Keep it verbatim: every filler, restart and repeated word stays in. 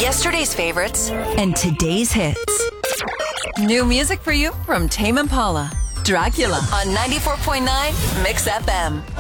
Yesterday's favorites and today's hits. New music for you from Tame Impala, Dracula on ninety-four point nine Mix F M.